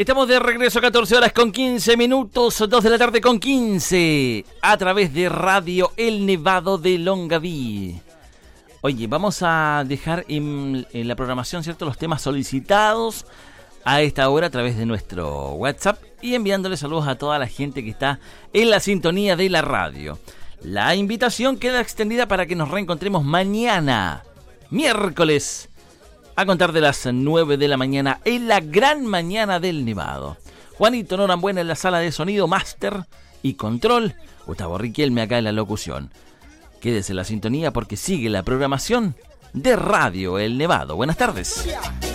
Estamos de regreso a 14 horas con 15 minutos, 2 de la tarde con 15, a través de Radio El Nevado de Longaví. Oye, vamos a dejar en la programación, ¿cierto?, los temas solicitados a esta hora a través de nuestro WhatsApp y enviándole saludos a toda la gente que está en la sintonía de la radio. La invitación queda extendida para que nos reencontremos mañana, miércoles, a contar de las 9 de la mañana en la gran mañana del Nevado. Juanito Norambuena en la sala de sonido, máster y control. Gustavo Riquelme acá en la locución. Quédese en la sintonía porque sigue la programación de Radio El Nevado. Buenas tardes.